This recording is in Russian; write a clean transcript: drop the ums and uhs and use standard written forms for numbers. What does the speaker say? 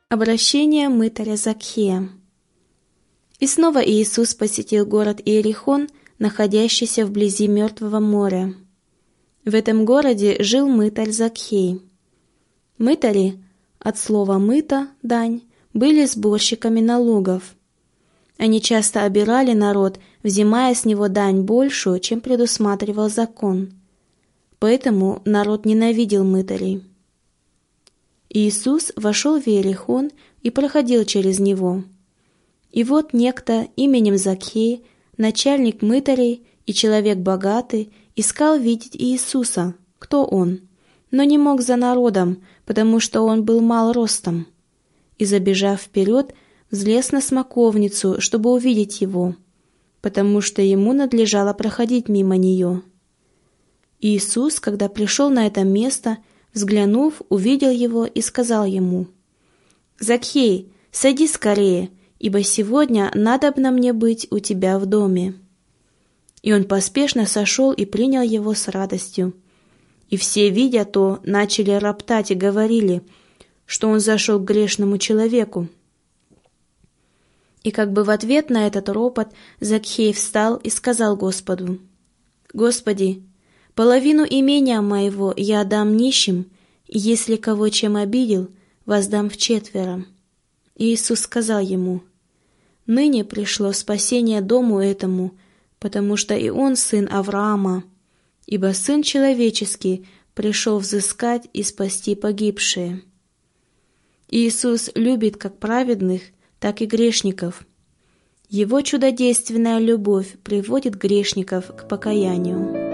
Обращение мытаря Закхея. И снова Иисус посетил город Иерихон, находящийся вблизи Мертвого моря. В этом городе жил мытарь Закхей. Мытари, от слова «мыто» — дань, были сборщиками налогов. Они часто обирали народ, взимая с него дань большую, чем предусматривал закон. Поэтому народ ненавидел мытарей. Иисус вошел в Иерихон и проходил через него. И вот некто именем Закхей, начальник мытарей и человек богатый, искал видеть Иисуса, кто он, но не мог за народом, потому что он был мал ростом. И, забежав вперед, взлез на смоковницу, чтобы увидеть его, потому что ему надлежало проходить мимо нее. Иисус, когда пришел на это место, взглянув, увидел его и сказал ему: «Закхей, сойди скорее, ибо сегодня надобно мне быть у тебя в доме». И он поспешно сошел и принял его с радостью. И все, видя то, начали роптать и говорили, что он зашел к грешному человеку. И как бы в ответ на этот ропот Закхей встал и сказал Господу: «Господи, половину имения моего я отдам нищим, и если кого чем обидел, воздам вчетверо». И Иисус сказал ему: «Ныне пришло спасение дому этому, потому что и он сын Авраама, ибо Сын Человеческий пришел взыскать и спасти погибшие». Иисус любит как праведных, так и грешников. Его чудодейственная любовь приводит грешников к покаянию.